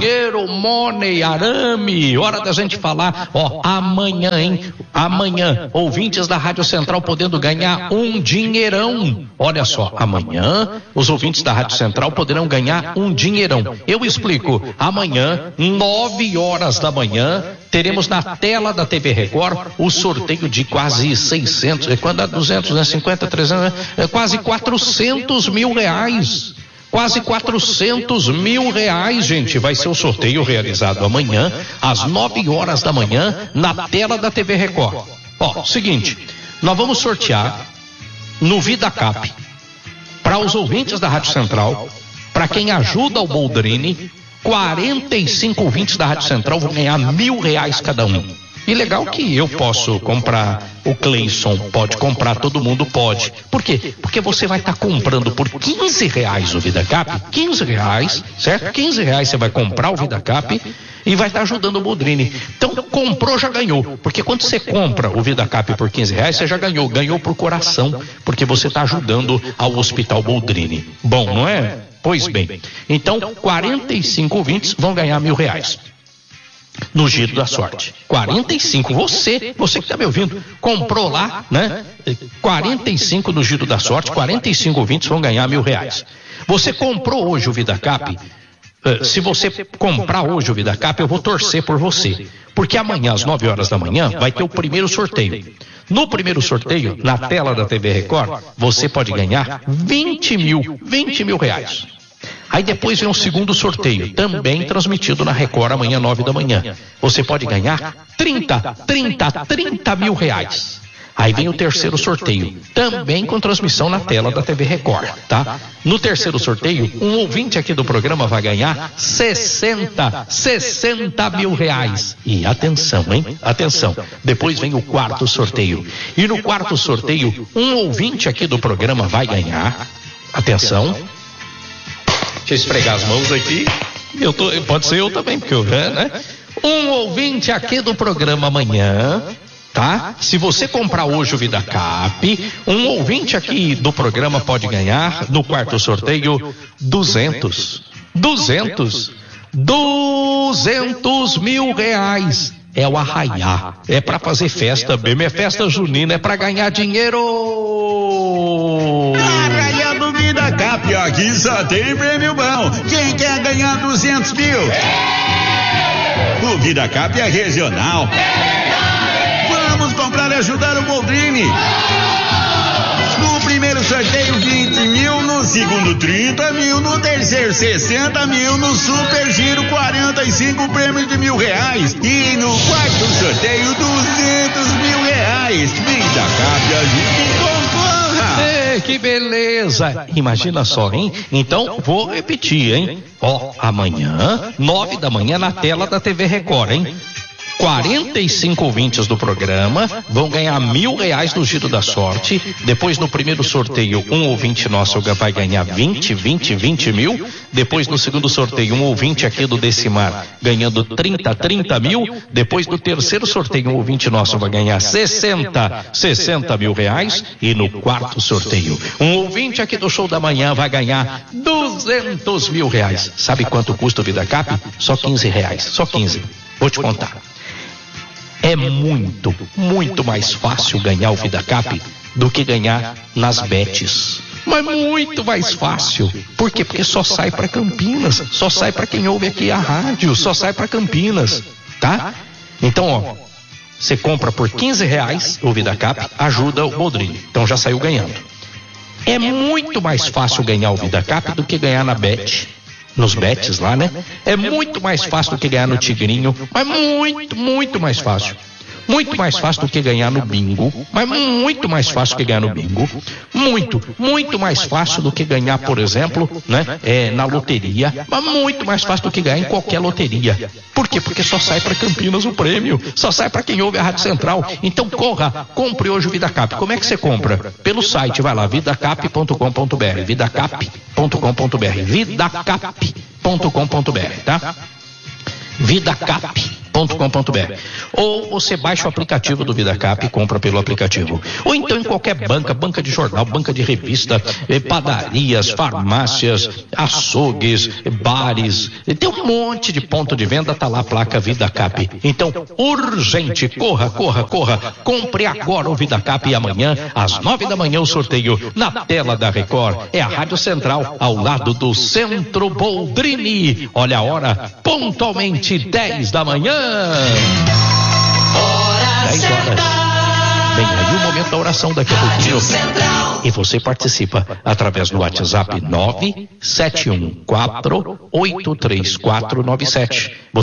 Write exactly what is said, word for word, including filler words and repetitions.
dinheiro, money, arame. Hora da gente falar, ó, amanhã, hein? Amanhã, ouvintes da Rádio Central podendo ganhar um dinheirão. Olha só, amanhã, os ouvintes da Rádio Central poderão ganhar um dinheirão. Eu explico, amanhã, nove horas da manhã, teremos na tela da T V Record o sorteio de quase seiscentos, é quando dá duzentos, né? cinquenta, trezentos, é quase quatrocentos mil reais. Quase quatrocentos mil reais, gente. Vai ser o sorteio realizado amanhã, às nove horas da manhã, na tela da T V Record. Ó, seguinte, nós vamos sortear no VidaCap, para os ouvintes da Rádio Central, para quem ajuda o Boldrini, quarenta e cinco ouvintes da Rádio Central vão ganhar mil reais cada um. E legal que eu posso comprar, o Cleison pode comprar, todo mundo pode. Por quê? Porque você vai estar tá comprando por quinze reais o VidaCap, quinze reais, certo? quinze reais você vai comprar o VidaCap e vai estar tá ajudando o Boldrini. Então, comprou, já ganhou. Porque quando você compra o VidaCap por quinze reais, você já ganhou. Ganhou pro coração, porque você está ajudando ao Hospital Boldrini. Bom, não é? Pois bem. Então, quarenta e cinco ouvintes vão ganhar mil reais. No Giro da Sorte. quarenta e cinco, você, você que está me ouvindo, comprou lá, né? quarenta e cinco no Giro da Sorte, quarenta e cinco ouvintes vão ganhar mil reais. Você comprou hoje o VidaCap? Uh, se você comprar hoje o VidaCap, eu vou torcer por você. Porque amanhã, às nove horas da manhã, vai ter o primeiro sorteio. No primeiro sorteio, na tela da T V Record, você pode ganhar vinte mil, vinte mil reais. Aí depois vem um segundo sorteio, também transmitido na Record amanhã, nove da manhã. Você pode ganhar trinta, trinta, trinta mil reais. Aí vem o terceiro sorteio, também com transmissão na tela da T V Record, tá? No terceiro sorteio, um ouvinte aqui do programa vai ganhar sessenta, sessenta mil reais. E atenção, hein? Atenção. Depois vem o quarto sorteio. E no quarto sorteio, um ouvinte aqui do programa vai ganhar, atenção, deixa eu esfregar as mãos aqui. Eu tô, pode ser eu também, porque eu, né? Um ouvinte aqui do programa amanhã, tá? Se você comprar hoje o VidaCap, um ouvinte aqui do programa pode ganhar, no quarto sorteio, duzentos. duzentos. duzentos mil reais. É o arraiá. É pra fazer festa mesmo. É festa junina. É pra ganhar dinheiro. Arraiando VidaCap, aqui só tem prêmio bom. Quem quer ganhar duzentos mil? O VidaCap é regional. Vamos comprar e ajudar o Boldrini. No primeiro sorteio, vinte mil. No segundo, trinta mil. No terceiro, sessenta mil. No super giro, quarenta e cinco prêmios de mil reais. E no quarto sorteio, duzentos mil reais. VidaCap, ajude e concorra. Ei, que beleza. Imagina só, hein? Então, vou repetir, hein? Ó, amanhã, nove da manhã, na tela da T V Record, hein? quarenta e cinco ouvintes do programa vão ganhar mil reais no Giro da Sorte. Depois, no primeiro sorteio, um ouvinte nosso vai ganhar vinte, vinte, vinte mil. Depois, no segundo sorteio, um ouvinte aqui do Decimar ganhando trinta, trinta mil. Depois, no terceiro sorteio, um ouvinte nosso vai ganhar sessenta, sessenta mil reais. E no quarto sorteio, um ouvinte aqui do Show da Manhã vai ganhar duzentos mil reais. Sabe quanto custa o VidaCap? Só quinze reais. Só quinze. Vou te contar. É muito, muito mais fácil ganhar o VidaCap do que ganhar nas bets. Mas muito mais fácil. Por quê? Porque só sai para Campinas. Só sai para quem ouve aqui a rádio. Só sai para Campinas, tá? Então, ó, você compra por quinze reais o VidaCap, ajuda o Boldrini. Então já saiu ganhando. É muito mais fácil ganhar o VidaCap do que ganhar na bet. Nos bets lá, né? É muito mais fácil do que ganhar no Tigrinho, mas muito, muito mais fácil. Muito mais fácil do que ganhar no bingo, mas muito mais fácil do que ganhar no bingo. Muito, muito mais fácil do que ganhar, por exemplo, né? É, na loteria, mas muito mais fácil do que ganhar em qualquer loteria. Por quê? Porque só sai para Campinas o prêmio, só sai para quem ouve a Rádio Central. Então corra, compre hoje o VidaCap. Como é que você compra? Pelo site, vai lá, vidacap ponto com ponto br, vidacap ponto com ponto br, vidacap ponto com ponto br, tá? vidacap .com.br. Ou você baixa o aplicativo do VidaCap e compra pelo aplicativo. Ou então em qualquer banca, banca de jornal, banca de revista, padarias, farmácias, açougues, bares, tem um monte de ponto de venda, tá lá a placa VidaCap. Então, urgente, corra, corra, corra, compre agora o VidaCap e amanhã, às nove da manhã, o sorteio na tela da Record. É a Rádio Central, ao lado do Centro Boldrini. Olha a hora, pontualmente dez da manhã. dez horas. Vem aí o momento da oração daqui a pouquinho. E você participa através do WhatsApp nove sete um quatro oito três quatro nove sete. Você